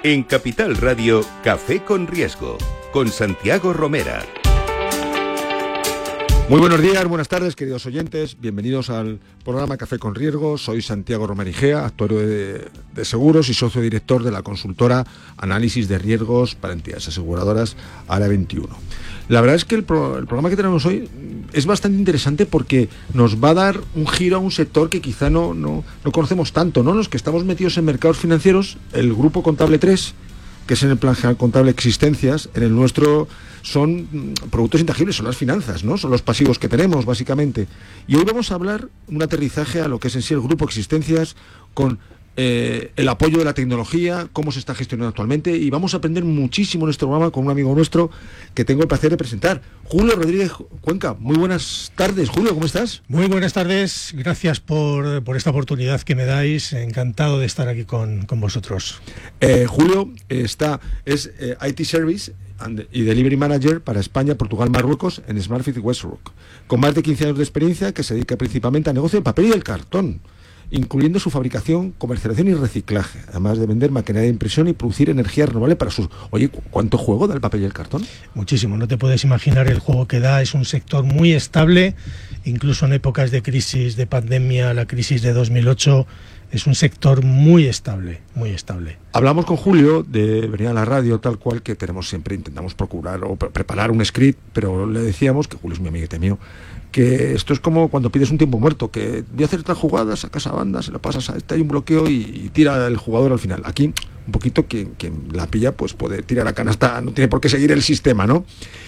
En Capital Radio, Café con Riesgo, con Santiago Romera. Muy buenos días, buenas tardes, queridos oyentes. Bienvenidos al programa Café con Riesgo. Soy Santiago Romera Igea, actuario de seguros y socio director de la consultora Análisis de Riesgos para Entidades Aseguradoras Área 21. La verdad es que el programa que tenemos hoy es bastante interesante porque nos va a dar un giro a un sector que quizá no conocemos tanto, ¿no? Los que estamos metidos en mercados financieros, el Grupo Contable 3, que es en el plan general contable Existencias, en el nuestro son productos intangibles, son las finanzas, ¿no? Son los pasivos que tenemos, básicamente. Y hoy vamos a hablar un aterrizaje a lo que es en sí el Grupo Existencias con el apoyo de la tecnología, cómo se está gestionando actualmente, y vamos a aprender muchísimo en este programa con un amigo nuestro que tengo el placer de presentar, Julio Rodríguez Cuenca. Muy buenas tardes, Julio, ¿cómo estás? Muy buenas tardes, gracias por esta oportunidad que me dais, encantado de estar aquí con vosotros. Julio es IT Service y Delivery Manager para España, Portugal, Marruecos en Smartfit Westrock, con más de 15 años de experiencia, que se dedica principalmente al negocio del papel y del cartón, incluyendo su fabricación, comercialización y reciclaje, además de vender maquinaria de impresión y producir energía renovable para sus... Oye, ¿cuánto juego da el papel y el cartón? Muchísimo, no te puedes imaginar el juego que da. Es un sector muy estable, incluso en épocas de crisis, de pandemia, la crisis de 2008, es un sector muy estable, muy estable. Hablamos con Julio de venir a la radio, tal cual, que tenemos siempre, intentamos procurar o preparar un script, pero le decíamos, que Julio es mi amiguete mío, que esto es como cuando pides un tiempo muerto, que voy a hacer esta jugada, sacas a banda, se la pasas a este, hay un bloqueo y tira el jugador al final. Aquí, un poquito, quien la pilla, pues puede tirar a canasta, no tiene por qué seguir el sistema, ¿no?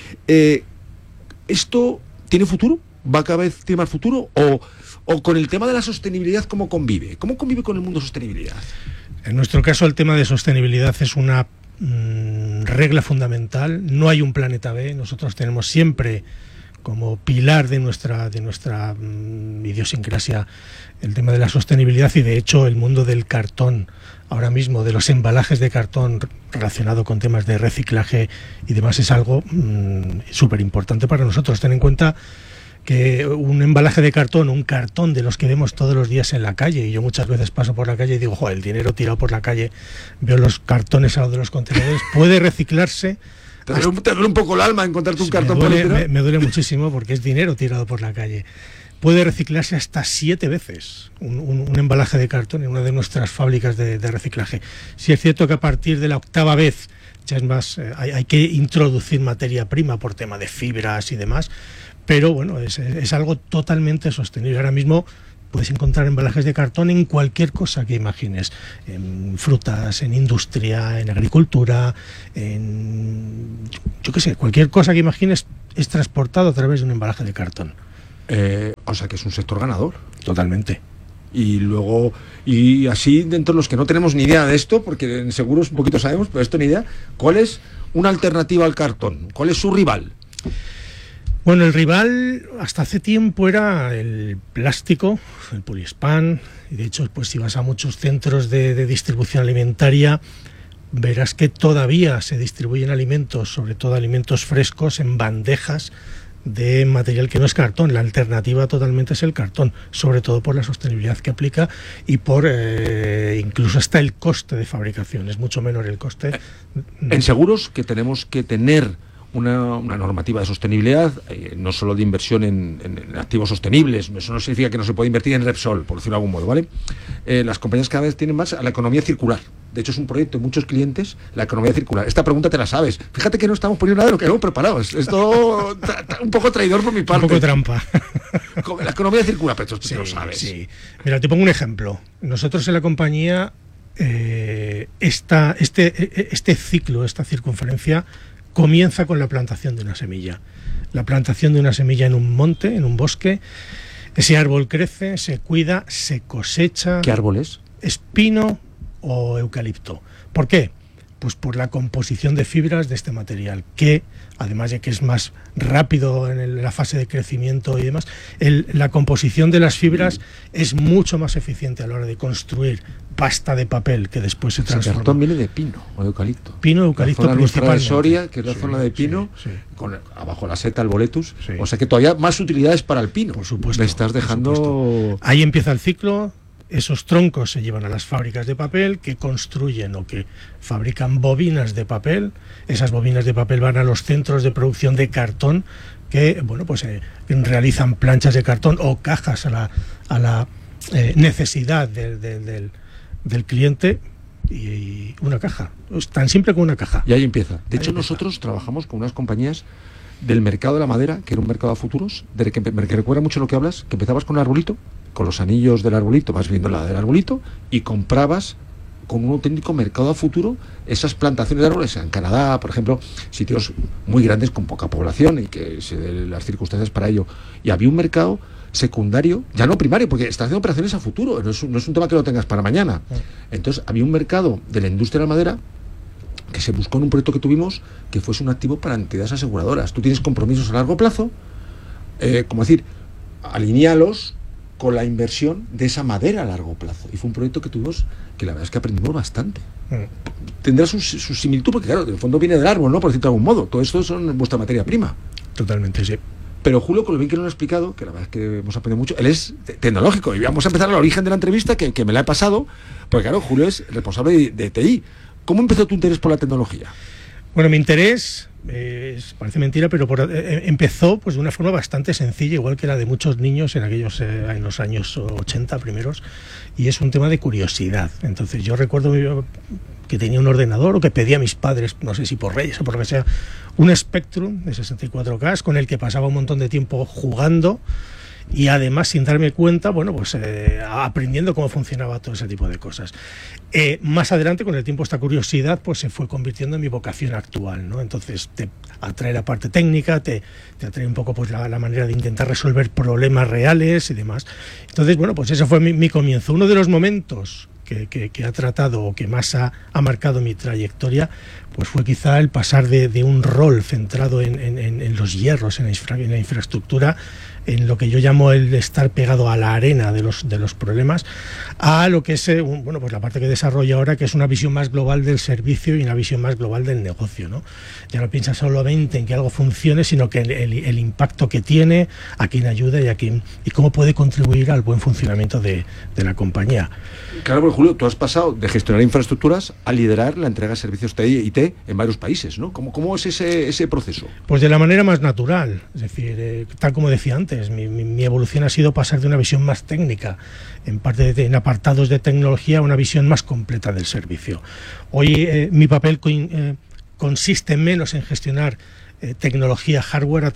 ¿Esto tiene futuro? ¿Va cada vez tiene más futuro? ¿O con el tema de la sostenibilidad, cómo convive? ¿Cómo convive con el mundo sostenibilidad? En nuestro caso, el tema de sostenibilidad es una regla fundamental. No hay un planeta B. Nosotros tenemos siempre como pilar de nuestra idiosincrasia el tema de la sostenibilidad, y de hecho el mundo del cartón, ahora mismo de los embalajes de cartón relacionado con temas de reciclaje y demás, es algo súper importante para nosotros. Ten en cuenta que un embalaje de cartón, un cartón de los que vemos todos los días en la calle, y yo muchas veces paso por la calle y digo, joder, el dinero tirado por la calle, veo los cartones al lado de los contenedores, puede reciclarse. ¿Te duele un poco el alma encontrarte un cartón por el me duele muchísimo porque es dinero tirado por la calle. Puede reciclarse hasta 7 veces un embalaje de cartón en una de nuestras fábricas de reciclaje. Sí es cierto que a partir de la 8ª vez ya es más, hay que introducir materia prima por tema de fibras y demás, pero bueno, es algo totalmente sostenible. Ahora mismo puedes encontrar embalajes de cartón en cualquier cosa que imagines, en frutas, en industria, en agricultura, yo qué sé, cualquier cosa que imagines es transportado a través de un embalaje de cartón. O sea que es un sector ganador. Totalmente. Y luego, y así, dentro de los que no tenemos ni idea de esto, porque en seguros un poquito sabemos, pero esto ni idea, ¿cuál es una alternativa al cartón? ¿Cuál es su rival? Bueno, el rival hasta hace tiempo era el plástico, el poliespan, y de hecho, pues si vas a muchos centros de distribución alimentaria, verás que todavía se distribuyen alimentos, sobre todo alimentos frescos, en bandejas de material que no es cartón. La alternativa totalmente es el cartón, sobre todo por la sostenibilidad que aplica y por incluso hasta el coste de fabricación, es mucho menor el coste. En seguros que tenemos que tener una normativa de sostenibilidad, no solo de inversión en activos sostenibles. Eso no significa que no se pueda invertir en Repsol, por decirlo de algún modo, ¿vale? Las compañías cada vez tienen más a la economía circular. De hecho, es un proyecto de muchos clientes, la economía circular. Esta pregunta te la sabes. Fíjate que no estamos poniendo nada de lo que hemos preparado. Esto un poco traidor por mi parte. Un poco trampa. La economía circular, pero tú lo sabes. Sí. Mira, te pongo un ejemplo. Nosotros en la compañía, este ciclo, esta circunferencia, comienza con la plantación de una semilla. La plantación de una semilla en un monte, en un bosque. Ese árbol crece, se cuida, se cosecha. ¿Qué árbol es? Es pino o eucalipto. ¿Por qué? Pues por la composición de fibras de este material, que además de que es más rápido en la fase de crecimiento y demás, la composición de las fibras es mucho más eficiente a la hora de construir pasta de papel que después se transforma. El cartón viene de pino o eucalipto. Pino, eucalipto la zona principalmente. De Soria, que es la zona de pino, con abajo la seta, el boletus. O sea que todavía más utilidades para el pino. Por supuesto. Me estás dejando... Ahí empieza el ciclo. esos troncos se llevan a las fábricas de papel que construyen o que fabrican bobinas de papel. Esas bobinas de papel van a los centros de producción de cartón que, bueno, pues realizan planchas de cartón o cajas a la necesidad del cliente, y una caja, es tan simple como una caja. Y ahí empieza. De hecho, nosotros trabajamos con unas compañías del mercado de la madera, que era un mercado a futuros, que recuerda mucho lo que hablas, que empezabas con un arbolito, con los anillos del arbolito, vas viendo la del arbolito, y comprabas con un auténtico mercado a futuro esas plantaciones de árboles en Canadá, por ejemplo, sitios muy grandes con poca población y que se den las circunstancias para ello. Y había un mercado secundario, ya no primario, porque está haciendo operaciones a futuro, no es un tema que lo tengas para mañana. Entonces había un mercado de la industria de la madera que se buscó en un proyecto que tuvimos que fuese un activo para entidades aseguradoras. Tú tienes compromisos a largo plazo, como decir, alinealos con la inversión de esa madera a largo plazo. Y fue un proyecto que tuvimos que la verdad es que aprendimos bastante. Tendrá su similitud, porque claro, del fondo viene del árbol, ¿no? Por decirlo de algún modo. Todo esto son vuestra materia prima. Totalmente, sí. Pero Julio, con lo bien que nos lo ha explicado, que la verdad es que hemos aprendido mucho, él es tecnológico. Y vamos a empezar al origen de la entrevista, que me la he pasado, porque claro, Julio es responsable de TI. ¿Cómo empezó tu interés por la tecnología? Bueno, mi interés, parece mentira, pero empezó pues de una forma bastante sencilla, igual que la de muchos niños en los años 80 primeros, y es un tema de curiosidad. Entonces yo recuerdo que tenía un ordenador o que pedía a mis padres, no sé si por Reyes o por lo que sea, un Spectrum de 64K con el que pasaba un montón de tiempo jugando y además, sin darme cuenta, bueno, pues aprendiendo cómo funcionaba todo ese tipo de cosas. Más adelante, con el tiempo, esta curiosidad pues se fue convirtiendo en mi vocación actual, ¿no? Entonces te atrae la parte técnica, te atrae un poco pues la manera de intentar resolver problemas reales y demás. Entonces, bueno, pues eso fue mi comienzo. Uno de los momentos que ha tratado o que más ha marcado mi trayectoria, pues fue quizá el pasar de un rol centrado en los hierros, en la infraestructura, en lo que yo llamo el estar pegado a la arena de los problemas, a lo que es bueno, pues la parte que desarrollo ahora, que es una visión más global del servicio y una visión más global del negocio, ¿no? Ya no piensas solamente en que algo funcione, sino que el impacto que tiene, a quién ayuda y cómo puede contribuir al buen funcionamiento de la compañía. Claro, pues Julio, tú has pasado de gestionar infraestructuras a liderar la entrega de servicios TI en varios países, ¿no? ¿Cómo es ese proceso? Pues de la manera más natural, es decir, tal como decía antes, mi evolución ha sido pasar de una visión más técnica, en apartados de tecnología, a una visión más completa del servicio. Hoy mi papel consiste menos en gestionar tecnología, hardware,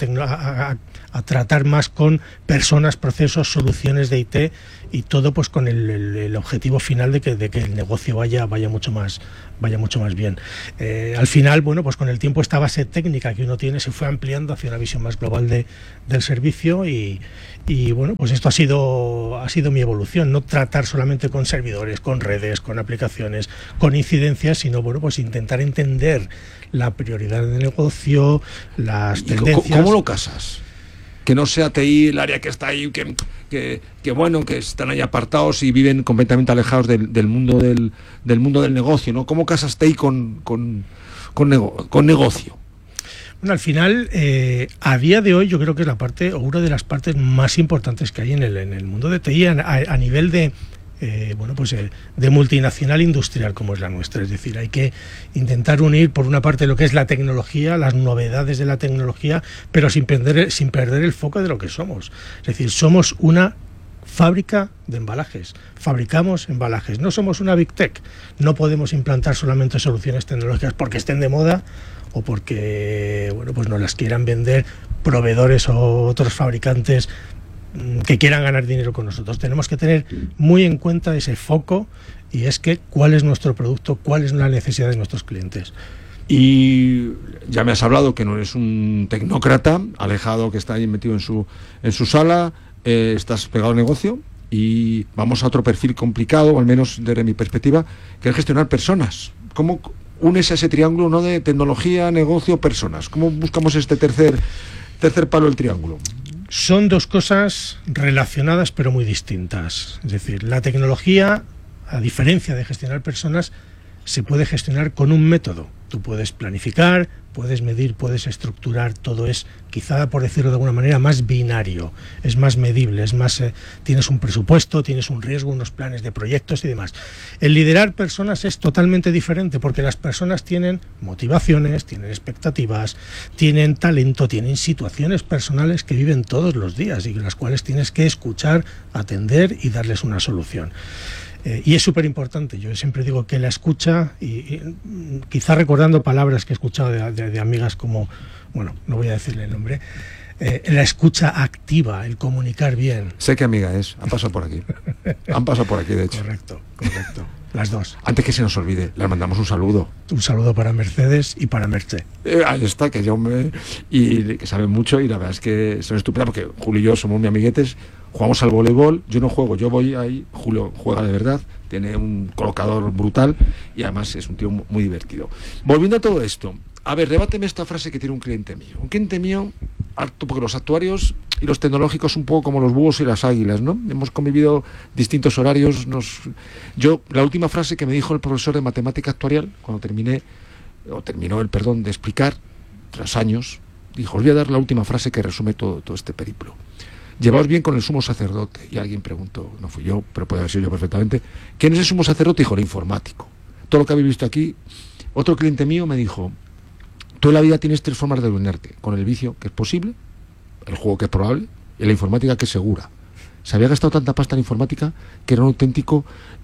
a tratar más con personas, procesos, soluciones de IT, y todo pues con el objetivo final de que el negocio vaya mucho más bien. Al final, bueno, pues con el tiempo esta base técnica que uno tiene se fue ampliando hacia una visión más global del servicio y bueno, pues esto ha sido mi evolución, no tratar solamente con servidores, con redes, con aplicaciones, con incidencias, sino bueno, pues intentar entender la prioridad del negocio, las tendencias. ¿Cómo lo casas? Que no sea TI el área que está ahí, que bueno, que están ahí apartados y viven completamente alejados del mundo del negocio, ¿no? ¿Cómo casas TI con negocio? Bueno, al final, a día de hoy yo creo que es la parte, o una de las partes más importantes que hay en el mundo de TI a nivel de multinacional industrial como es la nuestra. Es decir, hay que intentar unir por una parte lo que es la tecnología, las novedades de la tecnología, pero sin perder el foco de lo que somos. Es decir, somos una fábrica de embalajes, fabricamos embalajes, no somos una Big Tech, no podemos implantar solamente soluciones tecnológicas porque estén de moda o porque bueno, pues nos las quieran vender proveedores o otros fabricantes que quieran ganar dinero con nosotros. Tenemos que tener muy en cuenta ese foco, y es que cuál es nuestro producto, cuál es la necesidad de nuestros clientes. Y ya me has hablado que no eres un tecnócrata alejado que está ahí metido en su sala, estás pegado al negocio, y vamos a otro perfil complicado, o al menos desde mi perspectiva, que es gestionar personas. ¿Cómo unes a ese triángulo, no, de tecnología, negocio, personas? ¿Cómo buscamos este tercer palo del triángulo? Son dos cosas relacionadas pero muy distintas. Es decir, la tecnología, a diferencia de gestionar personas, se puede gestionar con un método Tú puedes planificar, puedes medir, puedes estructurar, todo es, quizá por decirlo de alguna manera, más binario, es más medible, es más, tienes un presupuesto, tienes un riesgo, unos planes de proyectos y demás. El liderar personas es totalmente diferente, porque las personas tienen motivaciones, tienen expectativas, tienen talento, tienen situaciones personales que viven todos los días y las cuales tienes que escuchar, atender y darles una solución. Y es súper importante. Yo siempre digo que la escucha, y quizá recordando palabras que he escuchado de amigas como, bueno, no voy a decirle el nombre, la escucha activa, el comunicar bien. Sé qué amiga es, han pasado por aquí. Han pasado por aquí, de hecho. Correcto. Las dos. Antes que se nos olvide, les mandamos un saludo. Un saludo para Mercedes y para Merche. Ahí está, que y que saben mucho, y la verdad es que son estupendas, porque Julio y yo somos muy amiguetes, jugamos al voleibol, yo no juego, yo voy ahí, Julio juega de verdad, tiene un colocador brutal y además es un tío muy divertido. Volviendo a todo esto, a ver, debáteme esta frase que tiene un cliente mío. Un cliente mío, harto, porque los actuarios y los tecnológicos un poco como los búhos y las águilas, ¿no? Hemos convivido distintos horarios. La última frase que me dijo el profesor de matemática actuarial, cuando terminó de explicar, tras años, dijo: os voy a dar la última frase que resume todo este periplo. Llevaos bien con el sumo sacerdote. Y alguien preguntó, no fui yo, pero puede haber sido yo perfectamente, ¿quién es el sumo sacerdote? Dijo: el informático. Todo lo que habéis visto aquí. Otro cliente mío me dijo: tú en la vida tienes 3 formas de arruinarte: con el vicio, que es posible, el juego, que es probable, y la informática, que es segura. Se había gastado tanta pasta en informática que era un auténtico,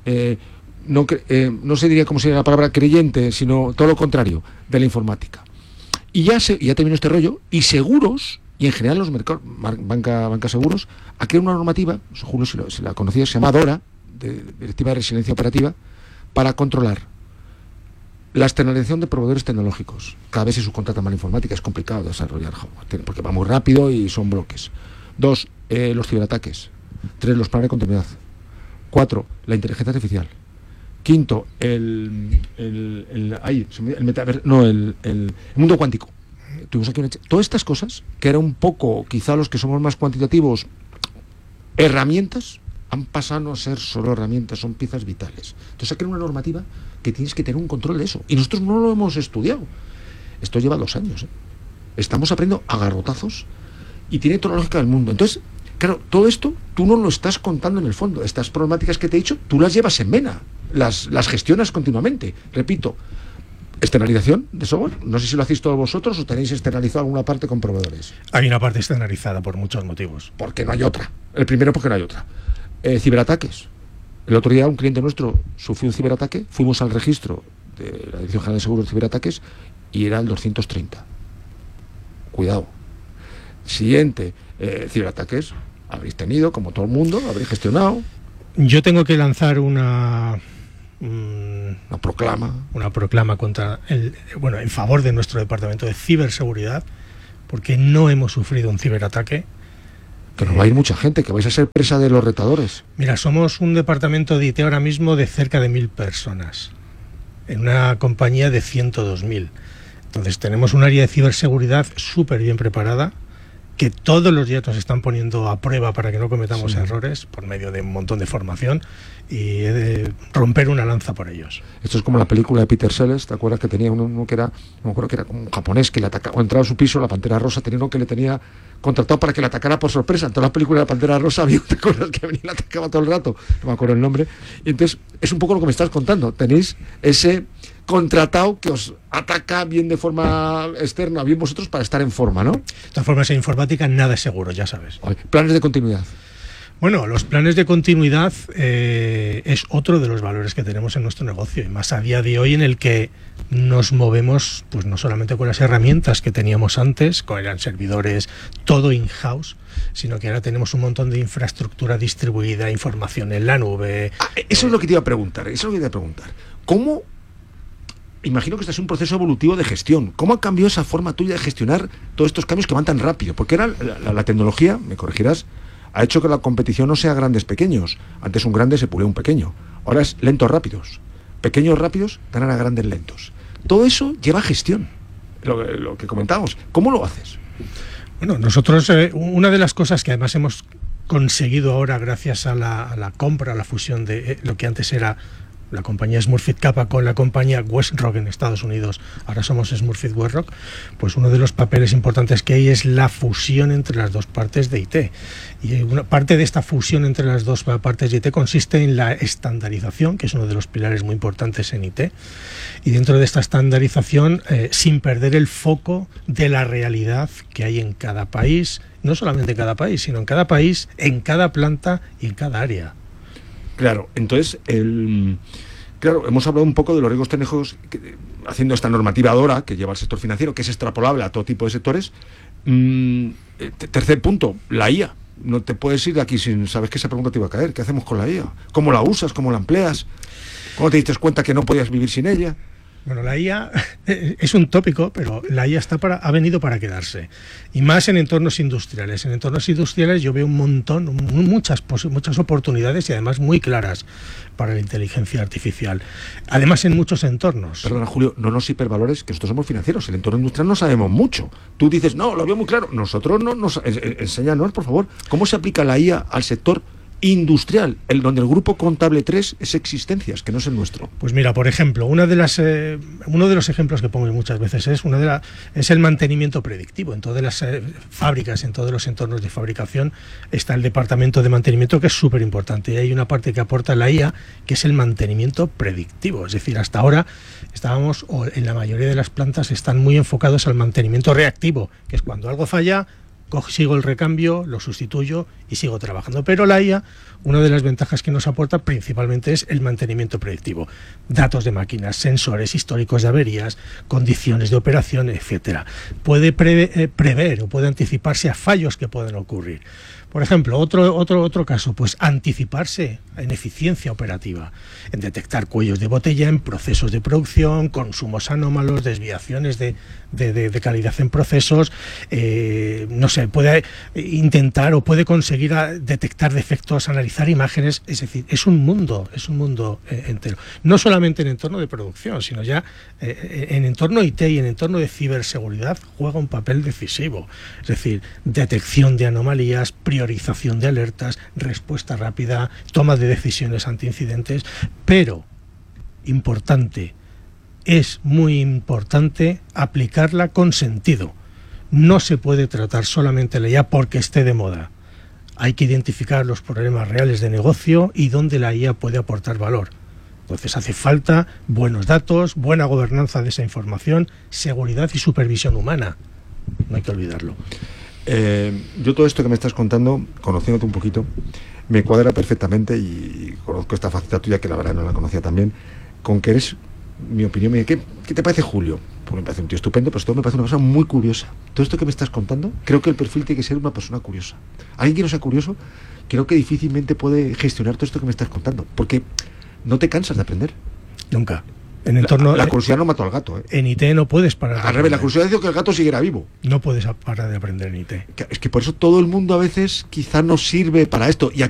no se diría cómo sería la palabra creyente, sino todo lo contrario de la informática. Y ya terminó este rollo, y seguros, y en general los mercados, banca seguros, aquí hay una normativa, Julio, si la conocías, se llama DORA, Directiva de Resiliencia Operativa, para controlar la externalización de proveedores tecnológicos. Cada vez se subcontrata más la informática, es complicado desarrollar hardware, porque va muy rápido y son bloques. 2, los ciberataques. 3, los planes de continuidad. 4, la inteligencia artificial. 5, el mundo cuántico. Tuvimos aquí todas estas cosas, que era un poco, quizá los que somos más cuantitativos, herramientas, han pasado a ser solo herramientas, son piezas vitales. Entonces aquí hay una normativa que tienes que tener un control de eso. Y nosotros no lo hemos estudiado. Esto lleva 2 años. Estamos aprendiendo a garrotazos y tiene toda la lógica del mundo. Entonces, claro, todo esto tú no lo estás contando en el fondo. Estas problemáticas que te he dicho, tú las llevas en vena. Las gestionas continuamente. Repito, externalización de software. No sé si lo hacéis todos vosotros o tenéis externalizado alguna parte con proveedores. Hay una parte externalizada por muchos motivos. Porque no hay otra. El primero, porque no hay otra. Ciberataques. El otro día un cliente nuestro sufrió un ciberataque, fuimos al registro de la Dirección General de Seguros de Ciberataques y era el 230. Cuidado. Siguiente, ciberataques. Habréis tenido, como todo el mundo, habréis gestionado. Yo tengo que lanzar una proclama contra en favor de nuestro departamento de ciberseguridad, porque no hemos sufrido un ciberataque. Que nos va a ir mucha gente, que vais a ser presa de los retadores. Mira, somos un departamento de IT ahora mismo de cerca de 1.000 personas, en una compañía de 102.000. Entonces tenemos un área de ciberseguridad súper bien preparada, que todos los días nos están poniendo a prueba para que no cometamos errores, por medio de un montón de formación, y he de romper una lanza por ellos. Esto es como la película de Peter Sellers. ¿Te acuerdas que tenía uno que era, no me acuerdo, que era como un japonés que le atacaba, entraba a su piso, la Pantera Rosa, tenía uno que le tenía contratado para que le atacara por sorpresa? En todas las películas de la Pantera Rosa había unas cosas que venía y le atacaba todo el rato, no me acuerdo el nombre. Y entonces es un poco lo que me estás contando. Tenéis ese contratado que os ataca bien de forma externa, bien vosotros, para estar en forma, ¿no? De todas formas, en informática nada es seguro, ya sabes. Planes de continuidad. Bueno, los planes de continuidad es otro de los valores que tenemos en nuestro negocio, y más a día de hoy, en el que nos movemos pues no solamente con las herramientas que teníamos antes, con eran servidores, todo in-house, sino que ahora tenemos un montón de infraestructura distribuida, información en la nube. Eso es lo que te iba a preguntar, ¿Cómo? Imagino que este es un proceso evolutivo de gestión. ¿Cómo ha cambiado esa forma tuya de gestionar todos estos cambios que van tan rápido? Porque era la tecnología, me corregirás, ha hecho que la competición no sea grandes pequeños. Antes un grande se pulía un pequeño. Ahora es lentos rápidos. Pequeños rápidos ganan a grandes lentos. Todo eso lleva gestión. Lo que comentábamos. ¿Cómo lo haces? Bueno, nosotros, una de las cosas que además hemos conseguido ahora gracias a la compra, a la fusión de lo que antes era la compañía Smurfit Kappa con la compañía WestRock en Estados Unidos, ahora somos Smurfit WestRock, pues uno de los papeles importantes que hay es la fusión entre las dos partes de IT. Y una parte de esta fusión entre las dos partes de IT consiste en la estandarización, que es uno de los pilares muy importantes en IT. Y dentro de esta estandarización, sin perder el foco de la realidad que hay en cada país, no solamente en cada país, sino en cada país, en cada planta y en cada área. Claro, entonces, claro, hemos hablado un poco de los riesgos técnicos haciendo esta normativa DORA que lleva al sector financiero, que es extrapolable a todo tipo de sectores. Tercer punto, la IA. No te puedes ir de aquí sin saber que esa pregunta te iba a caer. ¿Qué hacemos con la IA? ¿Cómo la usas? ¿Cómo la empleas? ¿Cómo te diste cuenta que no podías vivir sin ella? Bueno, la IA es un tópico, pero la IA ha venido para quedarse. Y más en entornos industriales. En entornos industriales yo veo muchas oportunidades y además muy claras para la inteligencia artificial. Además en muchos entornos. Perdona, Julio, no nos hipervalores, que nosotros somos financieros. El entorno industrial no sabemos mucho. Tú dices, no, lo veo muy claro. Nosotros no nos... Enséñanos, por favor, ¿cómo se aplica la IA al sector industrial, donde el grupo contable 3 es Existencias, que no es el nuestro? Pues mira, por ejemplo, uno de los ejemplos que pongo muchas veces es el mantenimiento predictivo. En todas las fábricas, en todos los entornos de fabricación, está el departamento de mantenimiento, que es súper importante. Y hay una parte que aporta la IA, que es el mantenimiento predictivo. Es decir, hasta ahora o en la mayoría de las plantas, están muy enfocados al mantenimiento reactivo, que es cuando algo falla, sigo el recambio, lo sustituyo y sigo trabajando. Pero la IA, una de las ventajas que nos aporta principalmente es el mantenimiento predictivo. Datos de máquinas, sensores, históricos de averías, condiciones de operación, etcétera. Puede prever o puede anticiparse a fallos que pueden ocurrir. Por ejemplo, otro caso, pues anticiparse en eficiencia operativa, en detectar cuellos de botella en procesos de producción, consumos anómalos, desviaciones de calidad en procesos, puede intentar o puede conseguir detectar defectos, analizar imágenes. Es decir, es un mundo entero. No solamente en entorno de producción, sino ya en entorno IT y en entorno de ciberseguridad juega un papel decisivo. Es decir, detección de anomalías, priorización de alertas, respuesta rápida, toma de decisiones ante incidentes, pero es muy importante aplicarla con sentido. No se puede tratar solamente la IA porque esté de moda. Hay que identificar los problemas reales de negocio y dónde la IA puede aportar valor. Entonces hace falta buenos datos, buena gobernanza de esa información, seguridad y supervisión humana. No hay que olvidarlo. Yo todo esto que me estás contando, conociéndote un poquito, me cuadra perfectamente y conozco esta faceta tuya, que la verdad no la conocía también, con que eres, mi opinión, ¿qué te parece Julio? Pues me parece un tío estupendo, pero esto me parece una persona muy curiosa. Todo esto que me estás contando, creo que el perfil tiene que ser una persona curiosa. Alguien que no sea curioso, creo que difícilmente puede gestionar todo esto que me estás contando, porque no te cansas de aprender. Nunca. La curiosidad no mató al gato. En IT no puedes parar. Al revés, la curiosidad dice que el gato siguiera vivo. No puedes parar de aprender en IT. Es que por eso todo el mundo a veces quizá no sirve para esto.